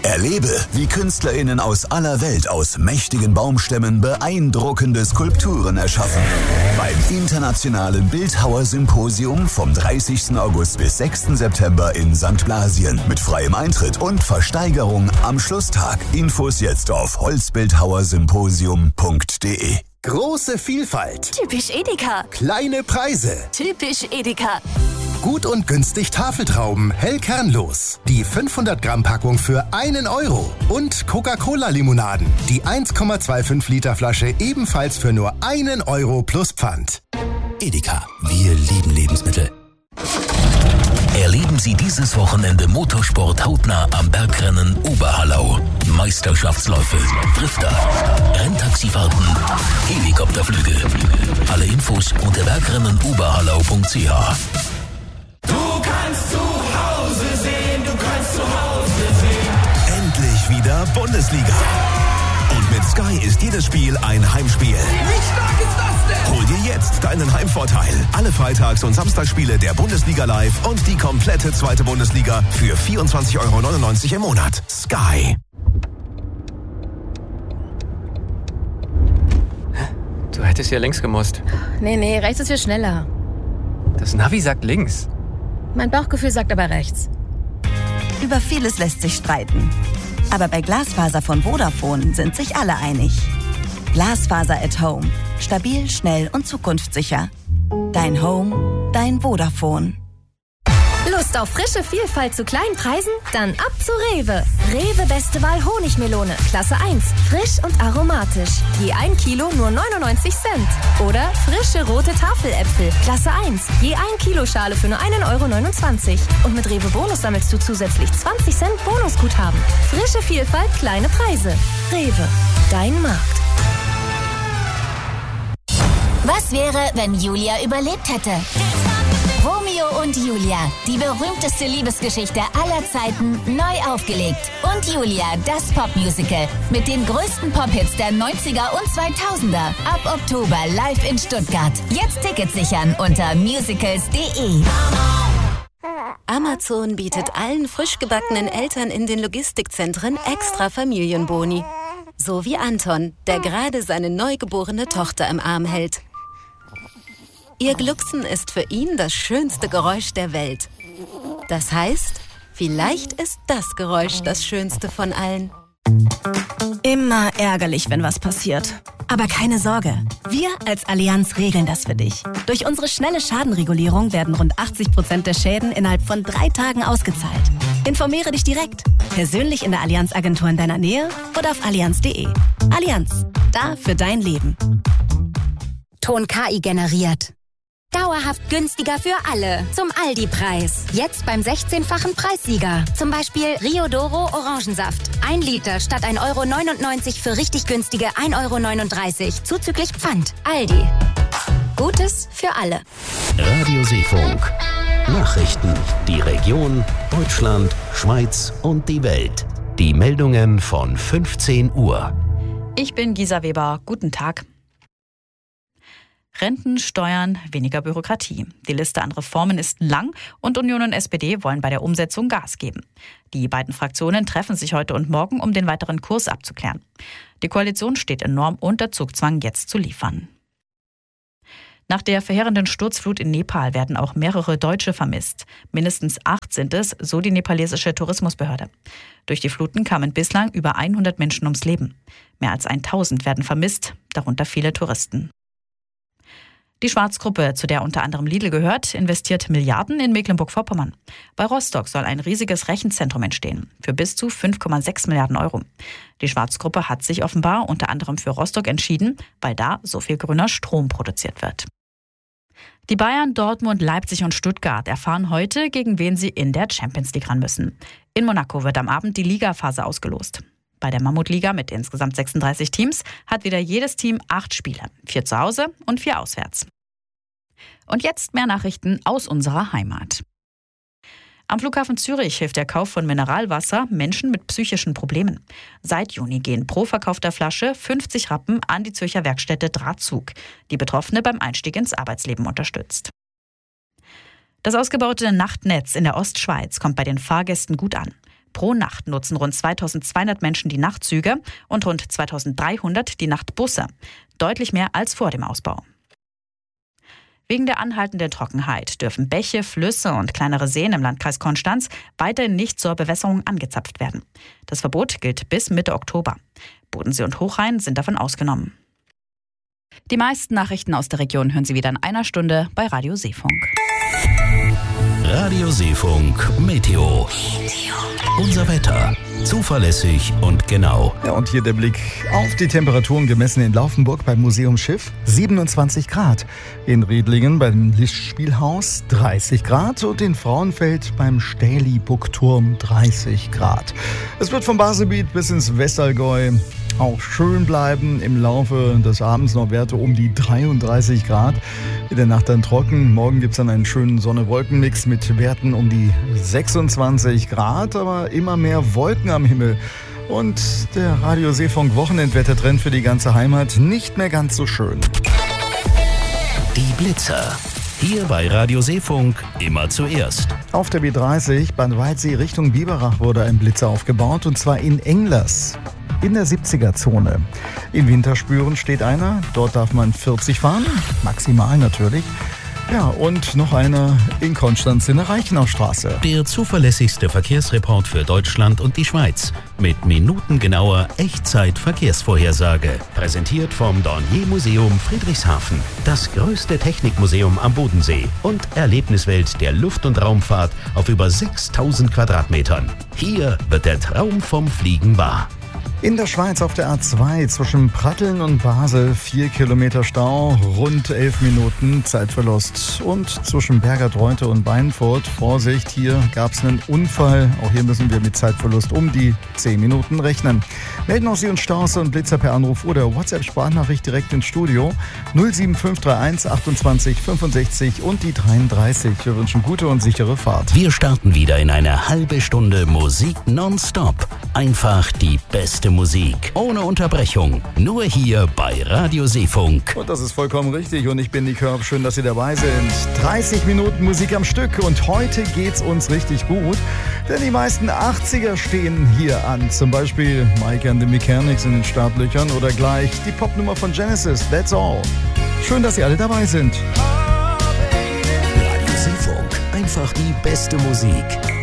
Erlebe, wie KünstlerInnen aus aller Welt aus mächtigen Baumstämmen beeindruckende Skulpturen erschaffen. Beim Internationalen Bildhauersymposium vom 30. August bis 6. September in St. Blasien mit freiem Eintritt und Versteigerung am Schlusstag. Infos jetzt auf holzbildhauersymposium.de. Große Vielfalt. Typisch Edeka. Kleine Preise. Typisch Edeka. Gut und günstig Tafeltrauben, hell kernlos. Die 500 Gramm Packung für 1 Euro. Und Coca-Cola-Limonaden. Die 1,25 Liter Flasche ebenfalls für nur 1 Euro plus Pfand. Edeka, wir lieben Lebensmittel. Erleben Sie dieses Wochenende Motorsport hautnah am Bergrennen Oberhallau. Meisterschaftsläufe, Drifter, Renntaxifahrten, Helikopterflüge. Alle Infos unter bergrennenoberhallau.ch. Du kannst zu Hause sehen, du kannst zu Hause sehen. Endlich wieder Bundesliga. Und mit Sky ist jedes Spiel ein Heimspiel. Wie stark ist das denn? Hol dir jetzt deinen Heimvorteil. Alle Freitags- und Samstagsspiele der Bundesliga live und die komplette zweite Bundesliga für 24,99 € im Monat. Sky. Du hättest ja links gemusst. Nee, rechts ist viel schneller. Das Navi sagt links. Mein Bauchgefühl sagt aber rechts. Über vieles lässt sich streiten. Aber bei Glasfaser von Vodafone sind sich alle einig. Glasfaser at Home. Stabil, schnell und zukunftssicher. Dein Home, dein Vodafone. Lust auf frische Vielfalt zu kleinen Preisen? Dann ab zu Rewe. Rewe Beste Wahl Honigmelone, Klasse 1. Frisch und aromatisch. Je 1 Kilo nur 99 Cent. Oder frische rote Tafeläpfel, Klasse 1. Je 1 Kilo Schale für nur 1,29 €. Und mit Rewe Bonus sammelst du zusätzlich 20 Cent Bonusguthaben. Frische Vielfalt, kleine Preise. Rewe, dein Markt. Was wäre, wenn Julia überlebt hätte? Romeo und Julia, die berühmteste Liebesgeschichte aller Zeiten, neu aufgelegt. Und Julia, das Popmusical. Mit den größten Pop-Hits der 90er und 2000er. Ab Oktober live in Stuttgart. Jetzt Tickets sichern unter musicals.de. Amazon bietet allen frisch gebackenen Eltern in den Logistikzentren extra Familienboni. So wie Anton, der gerade seine neugeborene Tochter im Arm hält. Ihr Glucksen ist für ihn das schönste Geräusch der Welt. Das heißt, vielleicht ist das Geräusch das schönste von allen. Immer ärgerlich, wenn was passiert. Aber keine Sorge, wir als Allianz regeln das für dich. Durch unsere schnelle Schadenregulierung werden rund 80% der Schäden innerhalb von 3 Tagen ausgezahlt. Informiere dich direkt, persönlich in der Allianz-Agentur in deiner Nähe oder auf allianz.de. Allianz, da für dein Leben. Ton KI generiert. Dauerhaft günstiger für alle. Zum Aldi-Preis. Jetzt beim 16-fachen Preissieger. Zum Beispiel Rio Doro Orangensaft. 1 Liter statt 1,99 € für richtig günstige 1,39 € zuzüglich Pfand. Aldi. Gutes für alle. Radio Seefunk. Nachrichten. Die Region, Deutschland, Schweiz und die Welt. Die Meldungen von 15 Uhr. Ich bin Gisa Weber. Guten Tag. Renten, Steuern, weniger Bürokratie. Die Liste an Reformen ist lang und Union und SPD wollen bei der Umsetzung Gas geben. Die beiden Fraktionen treffen sich heute und morgen, um den weiteren Kurs abzuklären. Die Koalition steht enorm unter Zugzwang, jetzt zu liefern. Nach der verheerenden Sturzflut in Nepal werden auch mehrere Deutsche vermisst. Mindestens 8 sind es, so die nepalesische Tourismusbehörde. Durch die Fluten kamen bislang über 100 Menschen ums Leben. Mehr als 1000 werden vermisst, darunter viele Touristen. Die Schwarz-Gruppe, zu der unter anderem Lidl gehört, investiert Milliarden in Mecklenburg-Vorpommern. Bei Rostock soll ein riesiges Rechenzentrum entstehen, für bis zu 5,6 Milliarden €. Die Schwarz-Gruppe hat sich offenbar unter anderem für Rostock entschieden, weil da so viel grüner Strom produziert wird. Die Bayern, Dortmund, Leipzig und Stuttgart erfahren heute, gegen wen sie in der Champions League ran müssen. In Monaco wird am Abend die Ligaphase ausgelost. Bei der Mammutliga mit insgesamt 36 Teams hat wieder jedes Team 8 Spiele, 4 zu Hause und 4 auswärts. Und jetzt mehr Nachrichten aus unserer Heimat. Am Flughafen Zürich hilft der Kauf von Mineralwasser Menschen mit psychischen Problemen. Seit Juni gehen pro verkaufter Flasche 50 Rappen an die Zürcher Werkstätte Drahtzug, die Betroffene beim Einstieg ins Arbeitsleben unterstützt. Das ausgebaute Nachtnetz in der Ostschweiz kommt bei den Fahrgästen gut an. Pro Nacht nutzen rund 2200 Menschen die Nachtzüge und rund 2300 die Nachtbusse. Deutlich mehr als vor dem Ausbau. Wegen der anhaltenden Trockenheit dürfen Bäche, Flüsse und kleinere Seen im Landkreis Konstanz weiterhin nicht zur Bewässerung angezapft werden. Das Verbot gilt bis Mitte Oktober. Bodensee und Hochrhein sind davon ausgenommen. Die meisten Nachrichten aus der Region hören Sie wieder in einer Stunde bei Radio Seefunk. Radio Seefunk Meteo. Unser Wetter. Zuverlässig und genau. Ja, und hier der Blick auf die Temperaturen gemessen in Laufenburg beim Museum Schiff. 27 Grad. In Riedlingen beim Lichtspielhaus 30 Grad und in Frauenfeld beim Stähli-Burgturm 30 Grad. Es wird vom Baselbiet bis ins Westallgäu auch schön bleiben. Im Laufe des Abends noch Werte um die 33 Grad. In der Nacht dann trocken. Morgen gibt es dann einen schönen Sonne-Wolken-Mix mit Werten um die 26 Grad, aber immer mehr Wolken am Himmel. Und der Radio Seefunk Wochenendwettertrend für die ganze Heimat nicht mehr ganz so schön. Die Blitzer. Hier bei Radio Seefunk immer zuerst. Auf der B30 Bad Waldsee Richtung Biberach wurde ein Blitzer aufgebaut, und zwar in Englers. In der 70er-Zone. In Winterspüren steht einer. Dort darf man 40 fahren. Maximal natürlich. Ja, und noch einer in Konstanz in der Reichenaustraße. Der zuverlässigste Verkehrsreport für Deutschland und die Schweiz. Mit minutengenauer Echtzeit-Verkehrsvorhersage. Präsentiert vom Dornier-Museum Friedrichshafen. Das größte Technikmuseum am Bodensee. Und Erlebniswelt der Luft- und Raumfahrt auf über 6000 Quadratmetern. Hier wird der Traum vom Fliegen wahr. In der Schweiz auf der A2 zwischen Pratteln und Basel 4 Kilometer Stau, rund 11 Minuten Zeitverlust. Und zwischen Bergerdreute und Beinfurt, Vorsicht, hier gab es einen Unfall. Auch hier müssen wir mit Zeitverlust um die 10 Minuten rechnen. Melden auch Sie uns Staus und Blitzer per Anruf oder WhatsApp-Sprachnachricht direkt ins Studio 07531 28 65 und die 33. Wir wünschen gute und sichere Fahrt. Wir starten wieder in eine halbe Stunde Musik nonstop. Einfach die beste Musik. Ohne Unterbrechung. Nur hier bei Radio Seefunk. Und das ist vollkommen richtig. Und ich bin Nick Hörb. Schön, dass Sie dabei sind. 30 Minuten Musik am Stück. Und heute geht's uns richtig gut. Denn die meisten 80er stehen hier an. Zum Beispiel Mike and the Mechanics in den Startlöchern oder gleich die Popnummer von Genesis. That's all. Schön, dass Sie alle dabei sind. Radio Seefunk. Einfach die beste Musik.